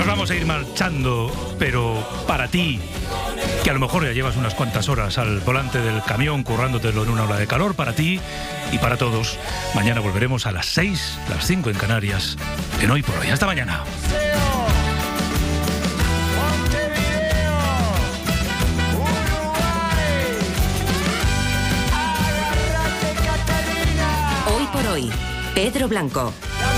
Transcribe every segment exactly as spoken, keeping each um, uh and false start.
vamos a ir marchando, pero para ti, que a lo mejor ya llevas unas cuantas horas al volante del camión currándotelo en una ola de calor, para ti y para todos. Mañana volveremos a las seis, las cinco en Canarias, en Hoy por Hoy. Hasta mañana. Hoy por Hoy, Pedro Blanco.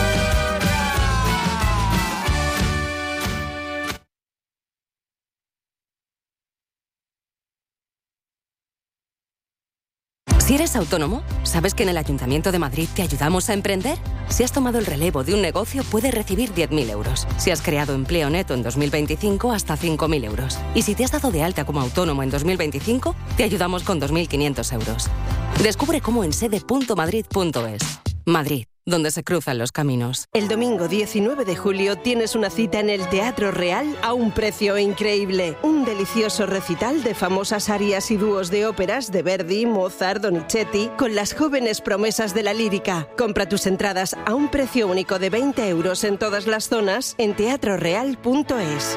Si eres autónomo, ¿sabes que en el Ayuntamiento de Madrid te ayudamos a emprender? Si has tomado el relevo de un negocio, puedes recibir diez mil euros. Si has creado empleo neto en dos mil veinticinco, hasta cinco mil euros. Y si te has dado de alta como autónomo en dos mil veinticinco, te ayudamos con dos mil quinientos euros. Descubre cómo en sede punto madrid punto es. Madrid, donde se cruzan los caminos. El domingo diecinueve de julio tienes una cita en el Teatro Real a un precio increíble. Un delicioso recital de famosas arias y dúos de óperas de Verdi, Mozart, Donizetti, con las jóvenes promesas de la lírica. Compra tus entradas a un precio único de veinte euros en todas las zonas en teatro real punto es.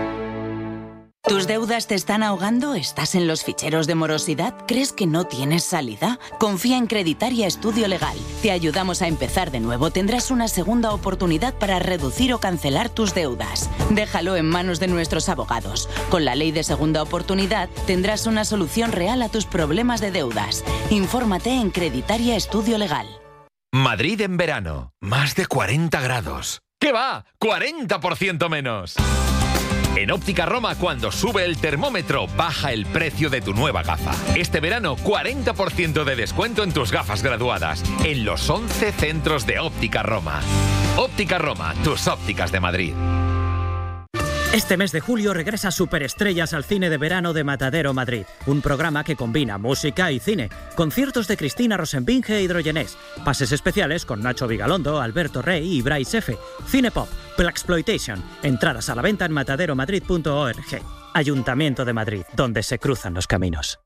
¿Tus deudas te están ahogando? ¿Estás en los ficheros de morosidad? ¿Crees que no tienes salida? Confía en Creditaria Estudio Legal. Te ayudamos a empezar de nuevo. Tendrás una segunda oportunidad para reducir o cancelar tus deudas. Déjalo en manos de nuestros abogados. Con la ley de segunda oportunidad tendrás una solución real a tus problemas de deudas. Infórmate en Creditaria Estudio Legal. Madrid en verano. Más de cuarenta grados. ¿Qué va? ¡cuarenta por ciento menos! En Óptica Roma, cuando sube el termómetro, baja el precio de tu nueva gafa. Este verano, cuarenta por ciento de descuento en tus gafas graduadas, en los once centros de Óptica Roma. Óptica Roma, tus ópticas de Madrid. Este mes de julio regresa Superestrellas al cine de verano de Matadero Madrid. Un programa que combina música y cine. Conciertos de Cristina Rosenbinge e Hidrogenés. Pases especiales con Nacho Vigalondo, Alberto Rey y Bryce F. Cinepop, Blaxploitation. Entradas a la venta en matadero madrid punto org. Ayuntamiento de Madrid, donde se cruzan los caminos.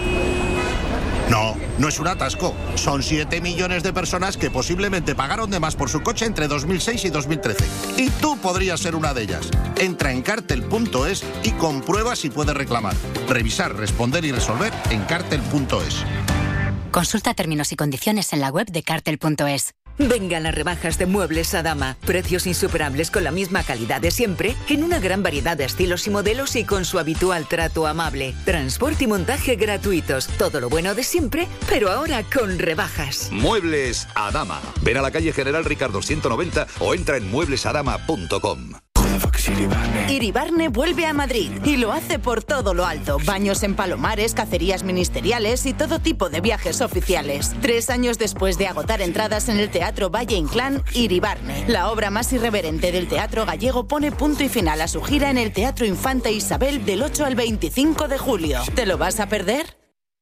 No, no es un atasco. Son siete millones de personas que posiblemente pagaron de más por su coche entre dos mil seis y dos mil trece. Y tú podrías ser una de ellas. Entra en cartel punto es y comprueba si puedes reclamar. Revisar, responder y resolver en cartel punto es. Consulta términos y condiciones en la web de cartel punto es. Vengan las rebajas de Muebles Adama. Precios insuperables con la misma calidad de siempre, en una gran variedad de estilos y modelos y con su habitual trato amable. Transporte y montaje gratuitos. Todo lo bueno de siempre, pero ahora con rebajas. Muebles Adama. Ven a la calle General Ricardo ciento noventa o entra en muebles adama punto com. Iribarne vuelve a Madrid y lo hace por todo lo alto. Baños en Palomares, cacerías ministeriales y todo tipo de viajes oficiales. Tres años después de agotar entradas en el Teatro Valle Inclán, Iribarne, la obra más irreverente del teatro gallego, pone punto y final a su gira en el Teatro Infanta Isabel del ocho al veinticinco de julio. ¿Te lo vas a perder?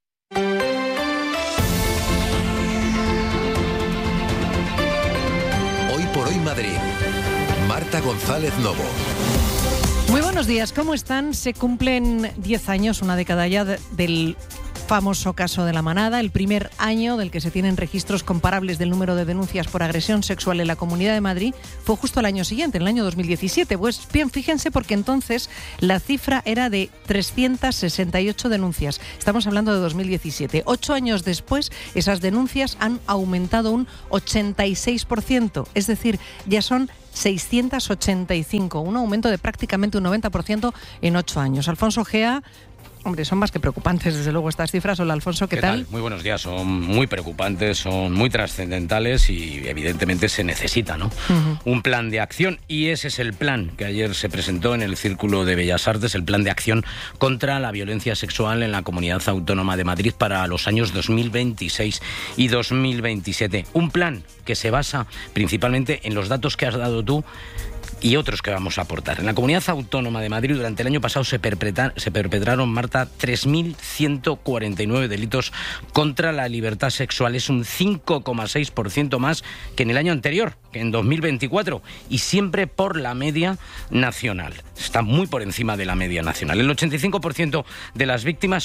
Hoy por Hoy Madrid. Marta González Novo. Muy buenos días, ¿cómo están? Se cumplen diez años, una década ya de, del famoso caso de La Manada, el primer año del que se tienen registros comparables del número de denuncias por agresión sexual en la Comunidad de Madrid, fue justo al año siguiente, en el año dos mil diecisiete. Pues bien, fíjense, porque entonces la cifra era de trescientas sesenta y ocho denuncias. Estamos hablando de dos mil diecisiete. Ocho años después, esas denuncias han aumentado un ochenta y seis por ciento, es decir, ya son seiscientas ochenta y cinco, un aumento de prácticamente un noventa por ciento en ocho años. Alfonso Gea, hombre, son más que preocupantes, desde luego, estas cifras. Hola, Alfonso, ¿qué, ¿Qué tal? tal? Muy buenos días, son muy preocupantes, son muy trascendentales y evidentemente se necesita, ¿no? Uh-huh. Un plan de acción, y ese es el plan que ayer se presentó en el Círculo de Bellas Artes, el plan de acción contra la violencia sexual en la Comunidad Autónoma de Madrid para los años dos mil veintiséis y dos mil veintisiete. Un plan que se basa principalmente en los datos que has dado tú y otros que vamos a aportar. En la Comunidad Autónoma de Madrid durante el año pasado se, perpetra, se perpetraron, Marta, tres mil ciento cuarenta y nueve delitos contra la libertad sexual. Es un cinco coma seis por ciento más que en el año anterior, que en dos mil veinticuatro, y siempre por la media nacional. Está muy por encima de la media nacional. El ochenta y cinco por ciento de las víctimas son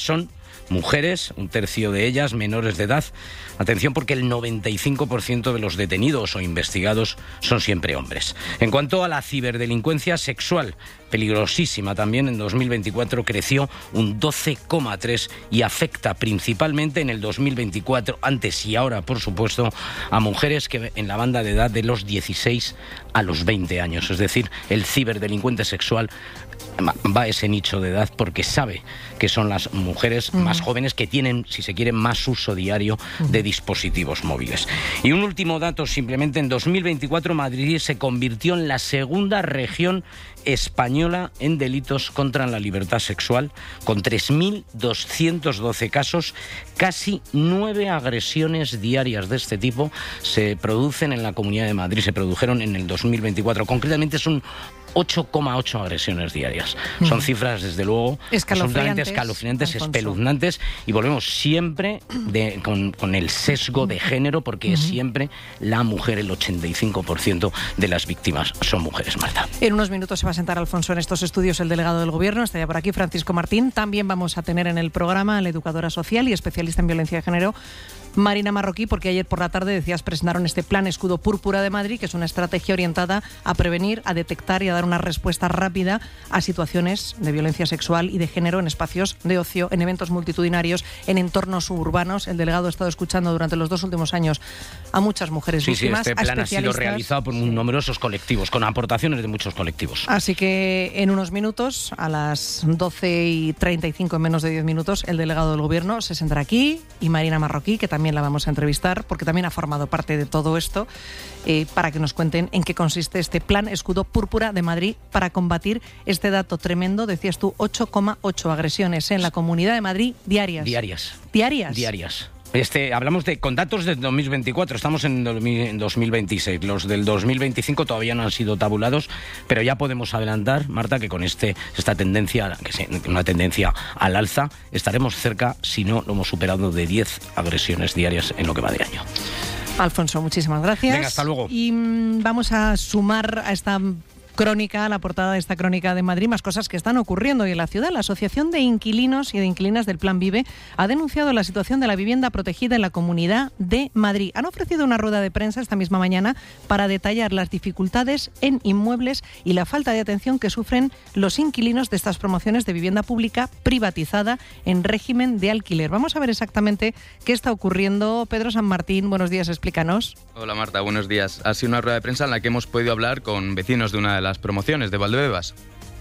mujeres, un tercio de ellas menores de edad. Atención, porque el noventa y cinco por ciento de los detenidos o investigados son siempre hombres. En cuanto a la ciberdelincuencia sexual, peligrosísima también, en dos mil veinticuatro creció un doce coma tres por ciento y afecta principalmente en el dos mil veinticuatro, antes y ahora, por supuesto, a mujeres que en la banda de edad de los dieciséis a los veinte años. Es decir, el ciberdelincuente sexual va a ese nicho de edad porque sabe que son las mujeres uh-huh. más jóvenes que tienen, si se quiere, más uso diario uh-huh. de dispositivos móviles. Y un último dato, simplemente, en dos mil veinticuatro Madrid se convirtió en la segunda región española en delitos contra la libertad sexual, con tres mil doscientos doce casos. Casi nueve agresiones diarias de este tipo se producen en la Comunidad de Madrid, se produjeron en el dos mil veinticuatro. Concretamente son ocho coma ocho agresiones diarias. Mm. Son cifras, desde luego, absolutamente escalofriantes, Alfonso. espeluznantes, y volvemos siempre de, con, con el sesgo de género, porque mm-hmm. es siempre la mujer, el ochenta y cinco por ciento de las víctimas son mujeres, Marta. En unos minutos se va a sentar Alfonso en estos estudios el delegado del Gobierno, está ya por aquí Francisco Martín. También vamos a tener en el programa a la educadora social y especialista en violencia de género, Marina Marroquí, porque ayer por la tarde, decías, presentaron este Plan Escudo Púrpura de Madrid, que es una estrategia orientada a prevenir, a detectar y a dar una respuesta rápida a situaciones de violencia sexual y de género en espacios de ocio, en eventos multitudinarios, en entornos urbanos. El delegado ha estado escuchando durante los dos últimos años a muchas mujeres sí, víctimas, sí, este plan ha sido realizado por sí. numerosos colectivos, con aportaciones de muchos colectivos. Así que en unos minutos, a las doce y treinta y cinco, en menos de diez minutos, el delegado del Gobierno se sentará aquí, y Marina Marroquí, que también la vamos a entrevistar, porque también ha formado parte de todo esto, eh, para que nos cuenten en qué consiste este Plan Escudo Púrpura de Madrid para combatir este dato tremendo. Decías tú, ocho coma ocho agresiones en la Comunidad de Madrid diarias. Diarias. Diarias. Diarias. Este, hablamos de con datos del dos mil veinticuatro, estamos en dos mil veintiséis, los del dos mil veinticinco todavía no han sido tabulados, pero ya podemos adelantar, Marta, que con este esta tendencia, que es una tendencia al alza, estaremos cerca, si no lo hemos superado, de diez agresiones diarias en lo que va de año. Alfonso, muchísimas gracias. Venga, hasta luego. Y mmm, vamos a sumar a esta crónica, la portada de esta crónica de Madrid, más cosas que están ocurriendo hoy en la ciudad. La Asociación de Inquilinos y de Inquilinas del Plan Vive ha denunciado la situación de la vivienda protegida en la Comunidad de Madrid. Han ofrecido una rueda de prensa esta misma mañana para detallar las dificultades en inmuebles y la falta de atención que sufren los inquilinos de estas promociones de vivienda pública privatizada en régimen de alquiler. Vamos a ver exactamente qué está ocurriendo. Pedro San Martín, buenos días, explícanos. Hola Marta, buenos días. Ha sido una rueda de prensa en la que hemos podido hablar con vecinos de una de las promociones de Valdebebas.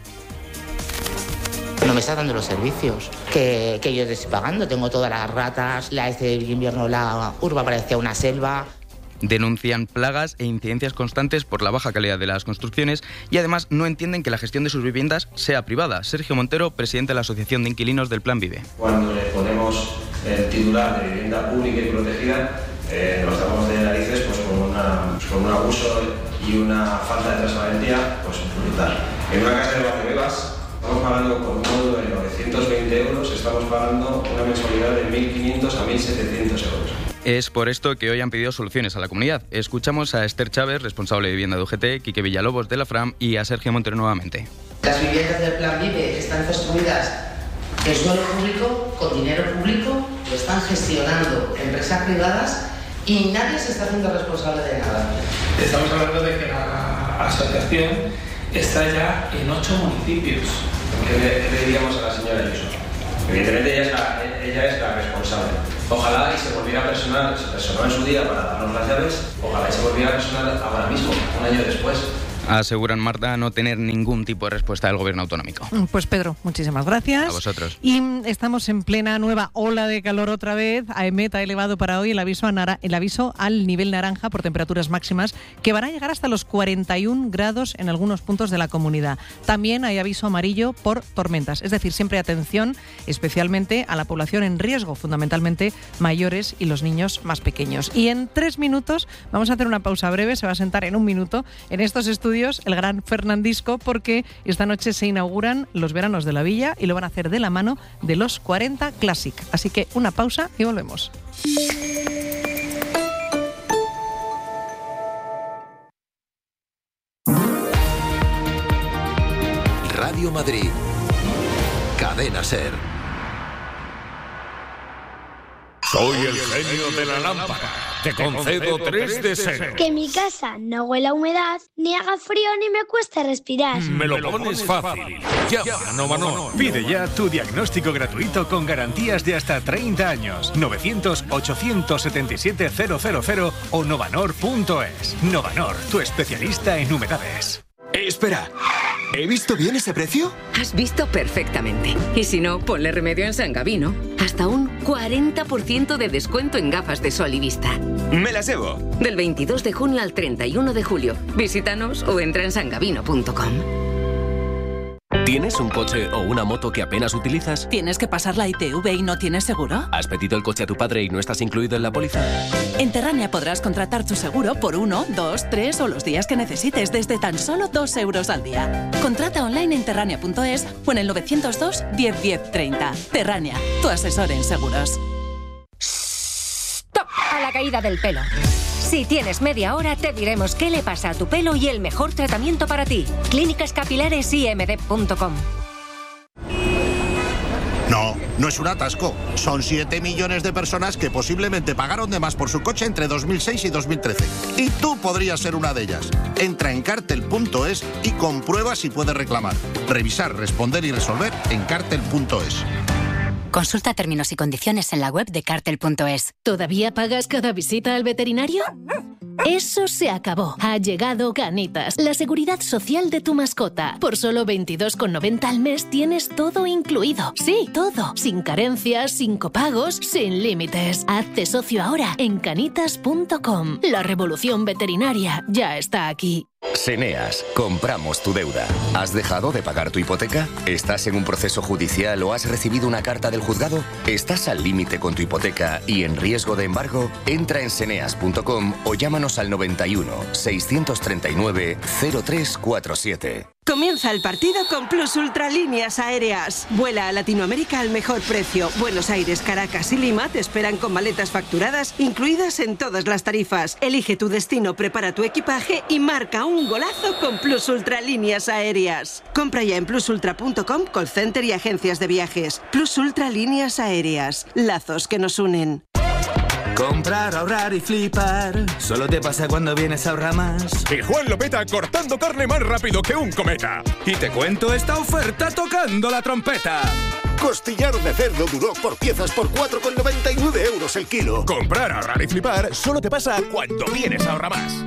No me está dando los servicios que, que yo estoy pagando. Tengo todas las ratas, la este invierno la urba parecía una selva. Denuncian plagas e incidencias constantes por la baja calidad de las construcciones y además no entienden que la gestión de sus viviendas sea privada. Sergio Montero, presidente de la Asociación de Inquilinos del Plan Vive. Cuando le ponemos el titular de vivienda pública y protegida, eh, nos damos de narices pues, con, una, pues, con un abuso y una falta de transparencia pues, brutal. En una casa de Valdebebas estamos pagando por un módulo de novecientos veinte euros, estamos pagando una mensualidad de mil quinientos a mil setecientos euros. Es por esto que hoy han pedido soluciones a la comunidad. Escuchamos a Esther Chávez, responsable de vivienda de U G T, Quique Villalobos de la Fram y a Sergio Montero nuevamente. Las viviendas del Plan Vive están construidas en suelo público, con dinero público, lo están gestionando empresas privadas y nadie se está haciendo responsable de nada. Estamos hablando de que la asociación está ya en ocho municipios. ¿Qué le, qué le diríamos a la señora Ayuso? Evidentemente ella es la, ella es la responsable. Ojalá y se volviera a personar, se personó en su día para darnos las llaves, ojalá y se volviera a personar ahora mismo, un año después. Aseguran, Marta, no tener ningún tipo de respuesta del gobierno autonómico. Pues Pedro, muchísimas gracias. A vosotros. Y estamos en plena nueva ola de calor otra vez. AEMET ha elevado para hoy el aviso, a nara- el aviso al nivel naranja por temperaturas máximas que van a llegar hasta los cuarenta y un grados en algunos puntos de la comunidad. También hay aviso amarillo por tormentas. Es decir, siempre atención, especialmente a la población en riesgo, fundamentalmente mayores y los niños más pequeños. Y en tres minutos vamos a hacer una pausa breve, se va a sentar en un minuto en estos estudios el gran Fernandisco, porque esta noche se inauguran los veranos de la Villa y lo van a hacer de la mano de los cuarenta Classic. Así que una pausa y volvemos. Radio Madrid, Cadena SER. Soy el genio de la lámpara. Te concedo tres deseos. Que mi casa no huela a humedad, ni haga frío, ni me cueste respirar. Me lo pones fácil. Llama a Novanor. Pide ya tu diagnóstico gratuito con garantías de hasta treinta años. novecientos, ochocientos setenta y siete, cero cero cero o novanor punto es. Novanor, tu especialista en humedades. Espera, ¿he visto bien ese precio? Has visto perfectamente. Y si no, ponle remedio en San Gabino. Hasta un cuarenta por ciento de descuento en gafas de sol y vista. Me las llevo. Del veintidós de junio al treinta y uno de julio. Visítanos o entra en sangabino punto com. ¿Tienes un coche o una moto que apenas utilizas? ¿Tienes que pasar la I T V y no tienes seguro? ¿Has pedido el coche a tu padre y no estás incluido en la póliza? En Terrania podrás contratar tu seguro por uno, dos, tres o los días que necesites desde tan solo dos euros al día. Contrata online en terrania punto es o en el novecientos dos, diez, diez, treinta. Terrania, tu asesor en seguros. ¡Stop! A la caída del pelo. Si tienes media hora, te diremos qué le pasa a tu pelo y el mejor tratamiento para ti. Clínicas Capilares I M D punto com. No, no es un atasco. Son siete millones de personas que posiblemente pagaron de más por su coche entre dos mil seis y dos mil trece. Y tú podrías ser una de ellas. Entra en cártel punto es y comprueba si puedes reclamar. Revisar, responder y resolver en cártel punto es. Consulta términos y condiciones en la web de cártel punto es. ¿Todavía pagas cada visita al veterinario? Eso se acabó. Ha llegado Canitas, la seguridad social de tu mascota. Por solo veintidós con noventa al mes tienes todo incluido. Sí, todo. Sin carencias, sin copagos, sin límites. Hazte socio ahora en canitas punto com. La revolución veterinaria ya está aquí. Seneas, compramos tu deuda. ¿Has dejado de pagar tu hipoteca? ¿Estás en un proceso judicial o has recibido una carta del juzgado? ¿Estás al límite con tu hipoteca y en riesgo de embargo? Entra en seneas punto com o llámanos al noventa y uno, seiscientos treinta y nueve, cero tres cuarenta y siete. Comienza el partido con Plus Ultra Líneas Aéreas. Vuela a Latinoamérica al mejor precio. Buenos Aires, Caracas y Lima te esperan con maletas facturadas incluidas en todas las tarifas. Elige tu destino, prepara tu equipaje y marca un golazo con Plus Ultra Líneas Aéreas. Compra ya en plus ultra punto com, call center y agencias de viajes. Plus Ultra Líneas Aéreas. Lazos que nos unen. Comprar, ahorrar y flipar. Solo te pasa cuando vienes a ahorrar más. Y Juan lo peta cortando carne más rápido que un cometa. Y te cuento esta oferta tocando la trompeta. Costillar de cerdo Duroc por piezas por cuatro con noventa y nueve euros el kilo. Comprar, ahorrar y flipar solo te pasa cuando vienes a ahorrar más.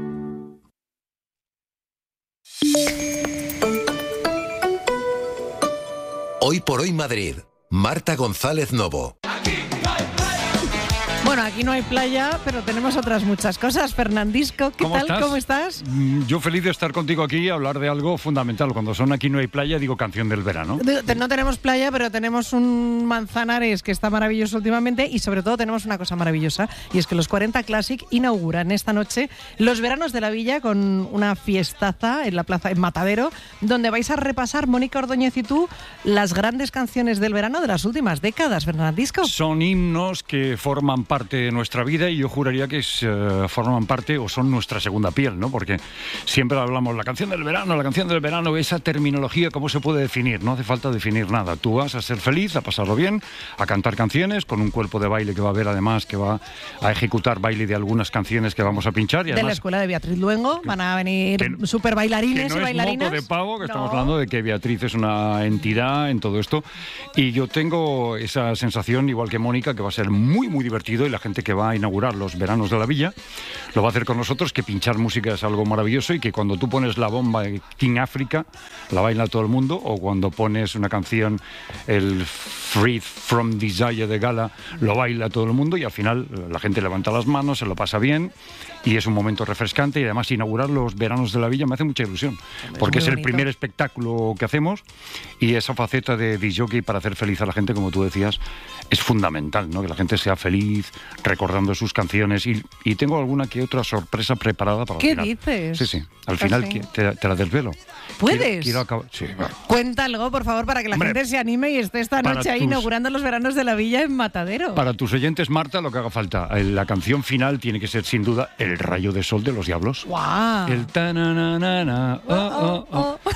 Hoy por hoy Madrid. Marta González Novo. Bueno, aquí no hay playa, pero tenemos otras muchas cosas. Fernandisco, ¿qué ¿Cómo tal? estás? ¿Cómo estás? Yo feliz de estar contigo aquí y hablar de algo fundamental. Cuando son Aquí no hay playa, digo canción del verano. No tenemos playa, pero tenemos un Manzanares que está maravilloso últimamente y sobre todo tenemos una cosa maravillosa y es que los cuarenta Classic inauguran esta noche los veranos de la Villa con una fiestaza en la plaza en Matadero donde vais a repasar, Mónica Ordóñez y tú, las grandes canciones del verano de las últimas décadas, Fernandisco. Son himnos que forman parte de nuestra vida y yo juraría que es, uh, forman parte o son nuestra segunda piel, ¿no? Porque siempre hablamos la canción del verano, la canción del verano, esa terminología, ¿cómo se puede definir? No hace falta definir nada. Tú vas a ser feliz, a pasarlo bien, a cantar canciones con un cuerpo de baile que va a haber además, que va a ejecutar baile de algunas canciones que vamos a pinchar. Y además, de la escuela de Beatriz Luengo van a venir súper bailarines que no y bailarinas. Es moco de pavo, que no. Estamos hablando de que Beatriz es una entidad en todo esto. Y yo tengo esa sensación, igual que Mónica, que va a ser muy, muy divertido y la gente que va a inaugurar los veranos de la Villa lo va a hacer con nosotros, que pinchar música es algo maravilloso y que cuando tú pones la bomba de King Africa la baila todo el mundo, o cuando pones una canción, el Free From Desire de Gala, lo baila todo el mundo y al final la gente levanta las manos, se lo pasa bien y es un momento refrescante. Y además inaugurar los veranos de la Villa me hace mucha ilusión porque es, es el primer espectáculo que hacemos y esa faceta de disc jockey para hacer feliz a la gente, como tú decías, es fundamental, ¿no? Que la gente sea feliz recordando sus canciones y, y tengo alguna que otra sorpresa preparada para el ¿Qué final. dices? Sí, sí, al final ¿Ah, sí? te, te la desvelo. ¿Puedes? Quiero, quiero acabar... Sí, bueno. Cuéntalo, por favor, para que la Hombre, gente se anime y esté esta noche ahí tus... inaugurando los veranos de la Villa en Matadero. Para tus oyentes, Marta, lo que haga falta. La canción final tiene que ser, sin duda, El rayo de sol de los Diablos. ¡Guau! El ta-na-na-na-na, oh, oh, oh.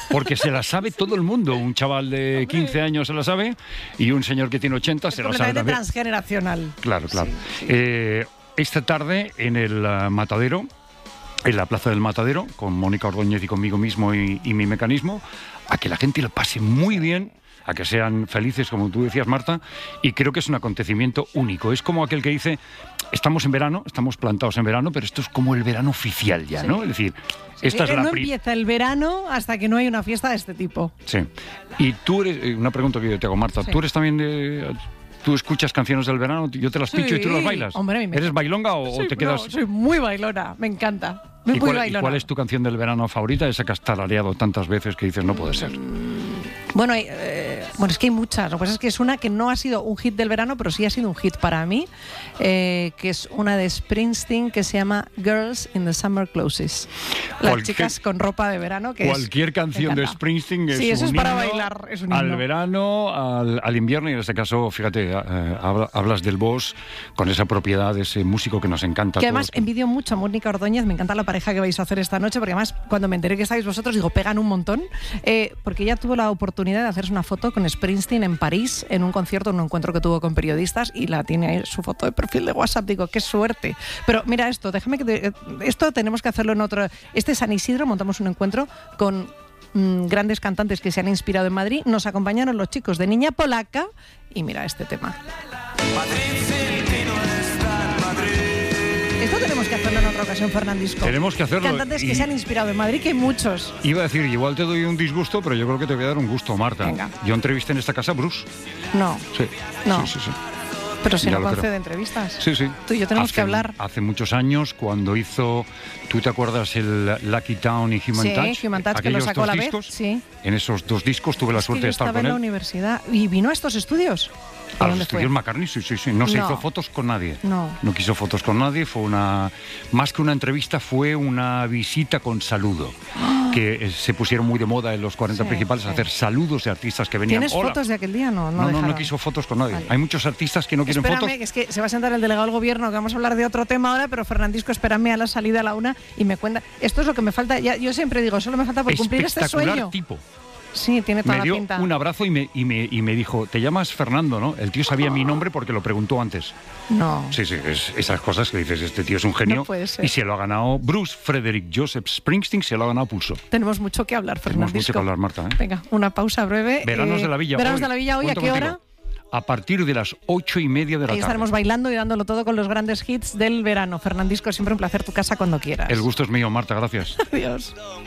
porque se la sabe todo el mundo. Un chaval de quince años se la sabe y un señor que tiene ochenta se la sabe también. Transgeneracional. Claro, claro. Sí, sí. Eh, esta tarde en el uh, Matadero, en la Plaza del Matadero, con Mónica Ordóñez y conmigo mismo y, y mi mecanismo, a que la gente lo pase muy bien, a que sean felices, como tú decías, Marta, y creo que es un acontecimiento único. Es como aquel que dice, estamos en verano, estamos plantados en verano, pero esto es como el verano oficial ya, ¿no? Es decir, esta sí, es la no pri- empieza el verano hasta que no hay una fiesta de este tipo. Sí. Y tú eres, una pregunta que yo te hago, Marta, Sí. ¿tú eres también de... ¿Tú escuchas canciones del verano? Yo te las Sí. pincho y tú las bailas. Hombre, a mí me- ¿Eres bailonga o, Sí, o te quedas...? no, soy muy bailona, me encanta. Muy ¿Y cuál, y bailona. cuál es tu canción del verano favorita? Esa que has tarareado tantas veces que dices, no puede ser. Bueno, hay, eh, bueno, es que hay muchas. Lo que pasa es que es una que no ha sido un hit del verano, pero sí ha sido un hit para mí, eh, que es una de Springsteen que se llama Girls in the Summer Clothes. Las Cualquier- chicas con ropa de verano. Que Cualquier es, canción me de encanta. Springsteen es Sí, eso un es para himno bailar. Es un al himno. verano, al, al invierno, y en este caso, fíjate, eh, habla- hablas del Boss con esa propiedad de ese músico que nos encanta. a Que además todos. envidio mucho a Mónica Ordóñez, me encanta la pareja que vais a hacer esta noche, porque además cuando me enteré que estáis vosotros, digo, pegan un montón, eh, porque ella tuvo la oportunidad de hacerse una foto con Springsteen en París, en un concierto, en un encuentro que tuvo con periodistas, y la tiene ahí su foto de perfil de WhatsApp, digo, qué suerte. Pero mira esto, déjame que... te- esto tenemos que hacerlo en otro... Este San Isidro montamos un encuentro con mm, grandes cantantes que se han inspirado en Madrid, nos acompañaron los chicos de Niña Polaca, y mira este tema. Esto tenemos que hacerlo en otra ocasión, Fernandisco. Tenemos que hacerlo. Cantantes que y- se han inspirado en Madrid, que hay muchos. Iba a decir, igual te doy un disgusto, pero yo creo que te voy a dar un gusto, Marta. Venga. Yo entrevisté en esta casa a Bruce. No, Sí. No. Sí, sí, sí. pero si Ya no lo creo. concede entrevistas. Sí, sí. Tú y yo tenemos Hace- que hablar. Hace muchos años, cuando hizo, ¿tú te acuerdas el Lucky Town y Human Sí, Touch? Human Touch, que lo Aquellos sacó dos a la vez. discos. Sí. En esos dos discos tuve la Es que suerte yo de estar estaba con en la él. universidad y vino a estos estudios. ¿Y A los dónde fue? estudios McCartney, sí, sí, sí. No se No. hizo fotos con nadie. No. No quiso fotos con nadie. Fue una... Más que una entrevista, fue una visita con saludo. Que eh, se pusieron muy de moda en los cuarenta Sí, principales sí. hacer saludos de artistas que venían. ¿Tienes Hola. fotos de aquel día? No, no, No, no, no dejaron. quiso fotos con nadie. Vale. Hay muchos artistas que no quieren Espérame, fotos. que es que se va a sentar el delegado del gobierno, que vamos a hablar de otro tema ahora, pero Fernandisco, espérame a la salida a la una y me cuenta. Esto es lo que me falta. Ya, yo siempre digo, solo me falta por cumplir este Espectacular sueño. tipo. Sí, tiene toda Me la dio pinta. un abrazo y me, y, me, y me dijo, te llamas Fernando, ¿no? El tío sabía mi nombre porque lo preguntó antes. No. Sí, sí, es esas cosas que dices, este tío es un genio. No puede ser. Y se lo ha ganado Bruce Frederick Joseph Springsteen, se lo ha ganado a pulso. Tenemos mucho que hablar, Tenemos mucho Fernandisco. que hablar, Marta, ¿eh? Venga, una pausa breve. Veranos Eh, de la Villa. Veranos hoy. de la Villa hoy, ¿a Cuento qué contigo. hora? A partir de las ocho y media de la Ahí tarde. estaremos bailando y dándolo todo con los grandes hits del verano. Fernandisco, siempre un placer, tu casa cuando quieras. El gusto es mío, Marta, gracias. Adiós.